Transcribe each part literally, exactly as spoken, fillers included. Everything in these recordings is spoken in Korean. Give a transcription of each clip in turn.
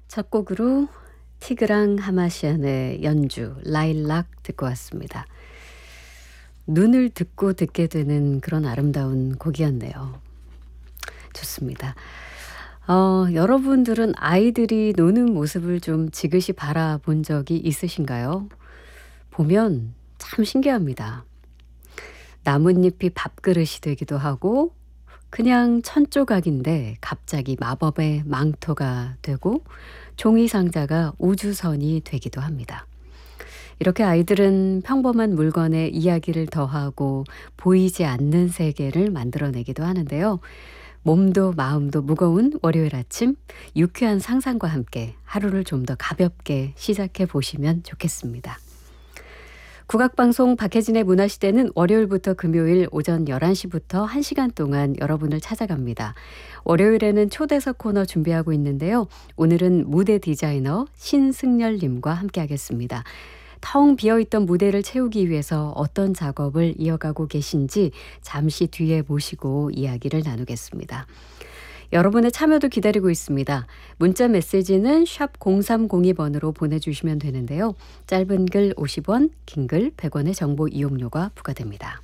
첫 곡으로 티그랑 하마시안의 연주 라일락 듣고 왔습니다. 눈을 듣고 듣게 되는 그런 아름다운 곡이었네요. 좋습니다. 어, 여러분들은 아이들이 노는 모습을 좀 지그시 바라본 적이 있으신가요? 보면 참 신기합니다. 나뭇잎이 밥그릇이 되기도 하고 그냥 천조각인데 갑자기 마법의 망토가 되고 종이상자가 우주선이 되기도 합니다. 이렇게 아이들은 평범한 물건에 이야기를 더하고 보이지 않는 세계를 만들어내기도 하는데요. 몸도 마음도 무거운 월요일 아침 유쾌한 상상과 함께 하루를 좀 더 가볍게 시작해 보시면 좋겠습니다. 국악방송 박혜진의 문화시대는 월요일부터 금요일 오전 열한 시부터 한 시간 동안 여러분을 찾아갑니다. 월요일에는 초대석 코너 준비하고 있는데요. 오늘은 무대 디자이너 신승열님과 함께하겠습니다. 텅 비어있던 무대를 채우기 위해서 어떤 작업을 이어가고 계신지 잠시 뒤에 모시고 이야기를 나누겠습니다. 여러분의 참여도 기다리고 있습니다. 문자 메시지는 샵 공삼공이 번으로 보내주시면 되는데요. 짧은 글 오십 원, 긴 글 백 원의 정보 이용료가 부과됩니다.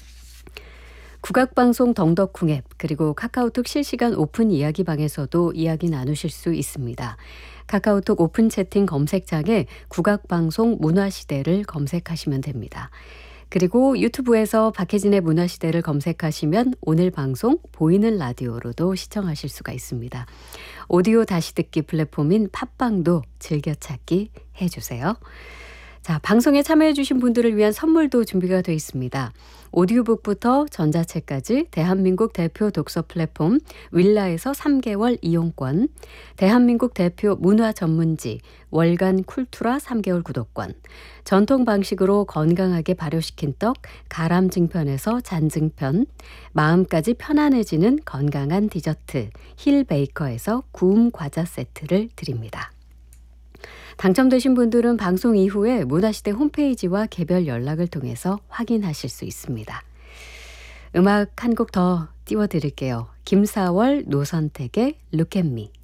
국악방송 덩덕쿵 앱 그리고 카카오톡 실시간 오픈 이야기방에서도 이야기 나누실 수 있습니다. 카카오톡 오픈 채팅 검색창에 국악방송 문화시대를 검색하시면 됩니다. 그리고 유튜브에서 박혜진의 문화시대를 검색하시면 오늘 방송 보이는 라디오로도 시청하실 수가 있습니다. 오디오 다시 듣기 플랫폼인 팟빵도 즐겨찾기 해주세요. 자, 방송에 참여해주신 분들을 위한 선물도 준비가 되어 있습니다. 오디오북부터 전자책까지 대한민국 대표 독서 플랫폼 윌라에서 삼 개월 이용권, 대한민국 대표 문화 전문지 월간 쿨투라 삼 개월 구독권, 전통 방식으로 건강하게 발효시킨 떡 가람증편에서 잔증편, 마음까지 편안해지는 건강한 디저트 힐 베이커에서 구움 과자 세트를 드립니다. 당첨되신 분들은 방송 이후에 문화시대 홈페이지와 개별 연락을 통해서 확인하실 수 있습니다. 음악 한 곡 더 띄워드릴게요. 김사월 노선택의 Look at me.